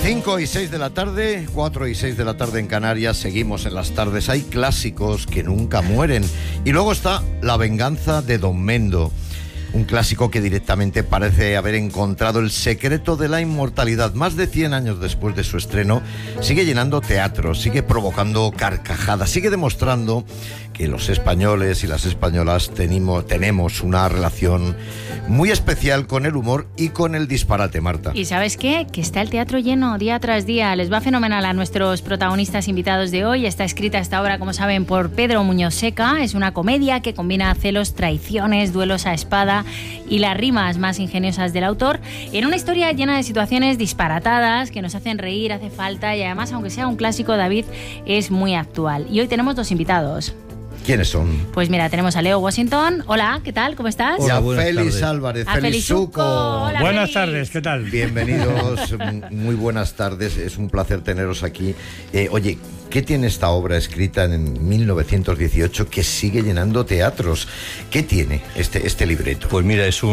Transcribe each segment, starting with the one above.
5 y 6 de la tarde, 4 y 6 de la tarde en Canarias, seguimos en las tardes. Hay clásicos que nunca mueren. Y luego está La venganza de Don Mendo, un clásico que directamente parece haber encontrado el secreto de la inmortalidad. Más de 100 años después de su estreno, sigue llenando teatros, sigue provocando carcajadas, sigue demostrando que los españoles y las españolas tenemos una relación muy especial con el humor y con el disparate, Marta. ¿Y sabes qué? Que está el teatro lleno día tras día. Les va fenomenal a nuestros protagonistas invitados de hoy. Está escrita esta obra, como saben, por Pedro Muñoz Seca. Es una comedia que combina celos, traiciones, duelos a espada y las rimas más ingeniosas del autor en una historia llena de situaciones disparatadas que nos hacen reír, hace falta, y además, aunque sea un clásico, David, es muy actual. Y hoy tenemos dos invitados. ¿Quiénes son? Pues mira, tenemos a Leo Washington. Hola, ¿qué tal? ¿Cómo estás? Y a Buenas Félix tardes. Álvarez, A Felizuco. Hola, Buenas Félix. tardes, ¿qué tal? Bienvenidos, muy buenas tardes, es un placer teneros aquí. Oye, ¿qué tiene esta obra escrita en 1918 que sigue llenando teatros? ¿Qué tiene este libreto? Pues mira, es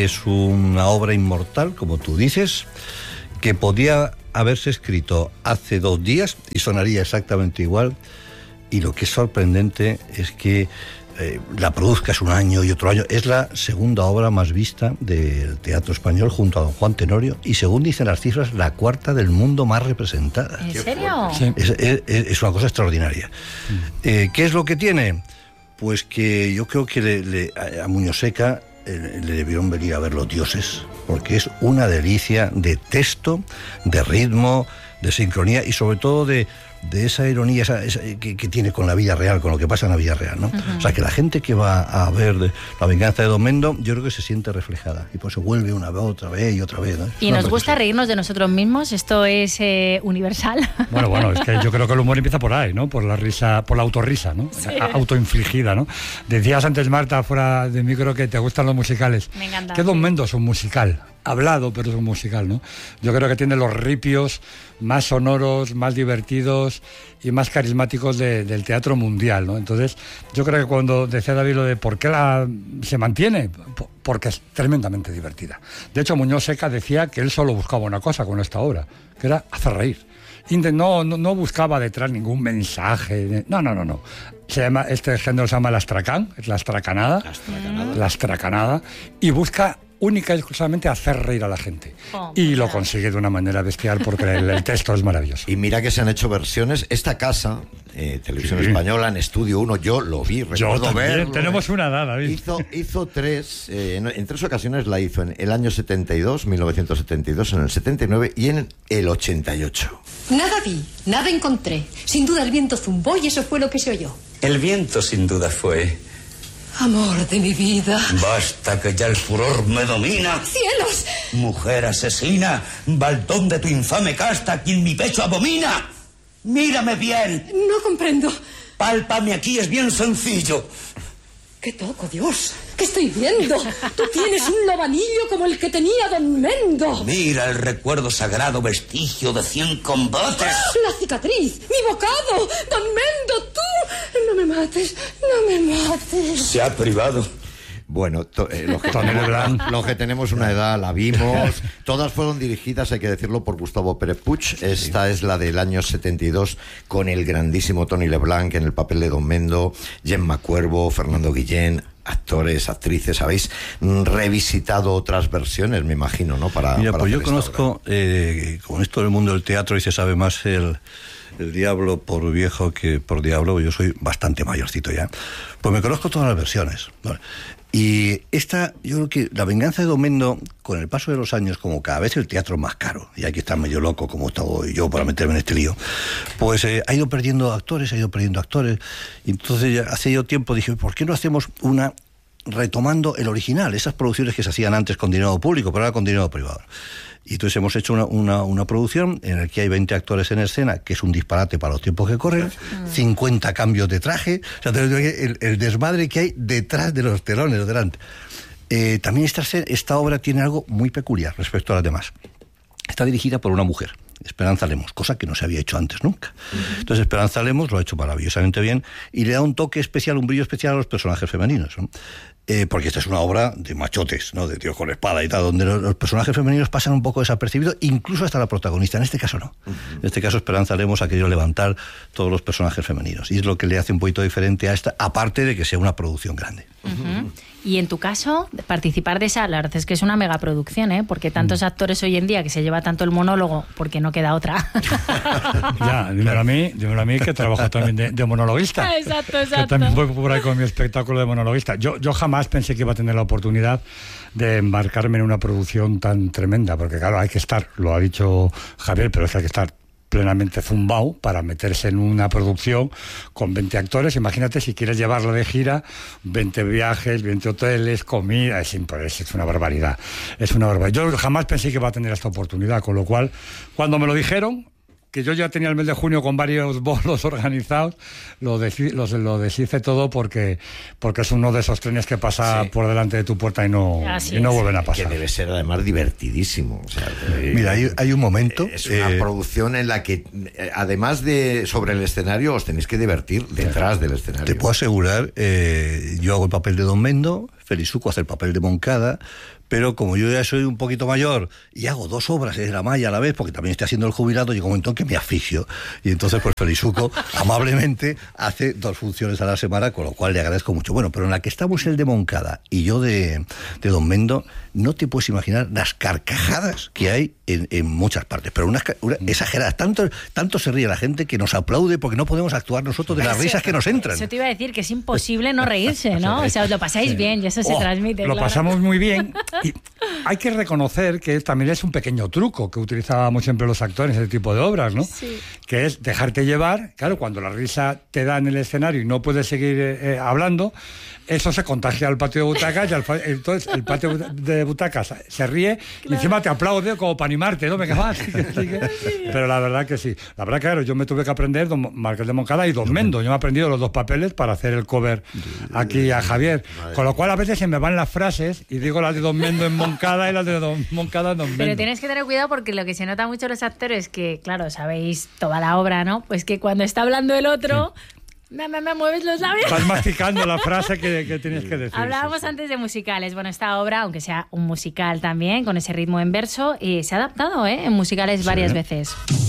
una obra inmortal, como tú dices, que podía haberse escrito hace 2 días y sonaría exactamente igual. Y lo que es sorprendente es que la produzcas un año y otro año. Es la segunda obra más vista del teatro español junto a don Juan Tenorio, y según dicen las cifras, la 4ª del mundo más representada. ¿En serio? Sí. Es una cosa extraordinaria. ¿Qué es lo que tiene? Pues que yo creo que a Muñoz Seca le debieron venir a ver los dioses, porque es una delicia de texto, de ritmo, de sincronía y sobre todo de esa ironía que tiene con la vida real, con lo que pasa en la vida real, ¿no? Uh-huh. O sea, que la gente que va a ver La venganza de Don Mendo, yo creo que se siente reflejada y pues se vuelve una vez, otra vez y otra vez, ¿no? Y nos gusta reírnos de nosotros mismos, esto es universal. Bueno, es que yo creo que el humor empieza por ahí, ¿no? Por la risa, por la autorrisa, ¿no? Sí. Autoinfligida, ¿no? Decías antes, Marta, fuera de micro, que te gustan los musicales. Me encanta. Que Don Mendo es un musical, hablado, pero es un musical, ¿no? Yo creo que tiene los ripios más sonoros, más divertidos y más carismáticos del teatro mundial, ¿no? Entonces, yo creo que cuando decía David lo de por qué se mantiene, porque es tremendamente divertida. De hecho, Muñoz Seca decía que él solo buscaba una cosa con esta obra, que era hacer reír. No buscaba detrás ningún mensaje. No. Este género se llama la astracán, es la astracanada. La astracanada. Y busca única y exclusivamente hacer reír a la gente. Y lo consigue de una manera bestial porque el texto es maravilloso. Y mira que se han hecho versiones. Esta casa, Televisión Española, en Estudio 1, yo lo vi, recuerdo verlo. Tenemos una edad, David. Hizo 3, en 3 ocasiones la hizo en el año 72, 1972, en el 79 y en el 88. Nada vi, nada encontré. Sin duda el viento zumbó y eso fue lo que se oyó. El viento sin duda fue. Amor de mi vida. Basta que ya el furor me domina. ¡Cielos! Mujer asesina, baldón de tu infame casta, quien mi pecho abomina. Mírame bien. No comprendo. Pálpame aquí, es bien sencillo. ¿Qué toco, Dios? ¿Qué estoy viendo? Tú tienes un lobanillo como el que tenía Don Mendo. Mira el recuerdo sagrado, vestigio de 100 combates. La cicatriz, mi bocado. Don Mendo, tú. No me mates, no me mates. Se ha privado. Bueno, los que tenemos una edad la vimos. Todas fueron dirigidas, hay que decirlo, por Gustavo Pérez Puig. Esta es la del año 72, con el grandísimo Tony Leblanc en el papel de Don Mendo, Gemma Cuervo, Fernando Guillén, actores, actrices. Habéis revisitado otras versiones, me imagino, ¿no? Mira, pues yo conozco, con esto del mundo del teatro, y se sabe más el diablo por viejo que por diablo. Yo soy bastante mayorcito ya. Pues me conozco todas las versiones. Bueno, y esta, yo creo que La venganza de Don Mendo, con el paso de los años, como cada vez el teatro es más caro, y hay que estar medio loco como estoy yo para meterme en este lío, pues ha ido perdiendo actores. Y entonces ya hace yo tiempo dije, ¿por qué no hacemos una retomando el original? Esas producciones que se hacían antes con dinero público, pero ahora con dinero privado. Y entonces hemos hecho una producción en la que hay 20 actores en escena, que es un disparate para los tiempos que corren, 50 cambios de traje, o sea, el desmadre que hay detrás de los telones, delante. También esta obra tiene algo muy peculiar respecto a las demás. Está dirigida por una mujer, Esperanza Lemos, cosa que no se había hecho antes nunca. Entonces Esperanza Lemos lo ha hecho maravillosamente bien y le da un toque especial, un brillo especial a los personajes femeninos, ¿no? porque esta es una obra de machotes, ¿no? De tíos con espada y tal, donde los personajes femeninos pasan un poco desapercibidos, incluso hasta la protagonista. En este caso no. En este caso Esperanza Lemos ha querido levantar todos los personajes femeninos, y es lo que le hace un poquito diferente a esta, aparte de que sea una producción grande. Y en tu caso, participar de esa, la verdad es que es una megaproducción, ¿eh? Porque tantos actores hoy en día que se lleva tanto el monólogo, porque no queda otra. Ya, dímelo a mí que trabajo también de monologuista. Exacto. Que también voy por ahí con mi espectáculo de monologuista. Yo jamás pensé que iba a tener la oportunidad de embarcarme en una producción tan tremenda, porque claro, hay que estar, lo ha dicho Javier, pero es que hay que estar plenamente zumbao para meterse en una producción con 20 actores. Imagínate si quieres llevarla de gira, 20 viajes, 20 hoteles, comida, es una barbaridad. Es una barbaridad. Yo jamás pensé que iba a tener esta oportunidad, con lo cual, cuando me lo dijeron, que yo ya tenía el mes de junio con varios bolos organizados, lo deshice todo porque es uno de esos trenes que pasa por delante de tu puerta y no vuelven a pasar. Que debe ser además divertidísimo. O sea, mira, hay un momento... Es una producción en la que, además de sobre el escenario, os tenéis que divertir detrás del escenario. Te puedo asegurar, yo hago el papel de Don Mendo, Felizuco hace el papel de Moncada, pero como yo ya soy un poquito mayor y hago 2 obras en la malla a la vez, porque también estoy haciendo el jubilado, llega un momento en que me asfixio. Y entonces, pues Felizuco amablemente hace 2 funciones a la semana, con lo cual le agradezco mucho. Bueno, pero en la que estamos el de Moncada y yo de Don Mendo, no te puedes imaginar las carcajadas que hay en muchas partes, pero unas exageradas. Tanto se ríe la gente que nos aplaude porque no podemos actuar nosotros de las risas que nos entran. Eso te iba a decir, que es imposible no reírse, ¿no? O sea, os lo pasáis bien y eso se transmite. Lo pasamos muy bien. Y hay que reconocer que también es un pequeño truco que utilizábamos siempre los actores en ese tipo de obras, ¿no? Sí. Que es dejarte llevar. Claro, cuando la risa te da en el escenario y no puedes seguir hablando, eso se contagia al patio de butacas, y entonces el patio de butacas se ríe, y encima te aplaude como para animarte, ¿no? Venga, más. Pero la verdad que sí. La verdad que, claro, yo me tuve que aprender Don Marqués de Moncada y Don Mendo. Yo me he aprendido los 2 papeles para hacer el cover aquí a Javier. Con lo cual a veces se me van las frases y digo las de Don Mendo en Moncada y las de Don Moncada en Don Mendo. Pero tienes que tener cuidado porque lo que se nota mucho en los actores, que claro, sabéis toda la obra, ¿no? Pues que cuando está hablando el otro... Me mueves los labios. Estás masticando la frase que tienes que decir. Hablábamos antes de musicales. Bueno, esta obra, aunque sea un musical también, con ese ritmo en verso, se ha adaptado en musicales varias veces.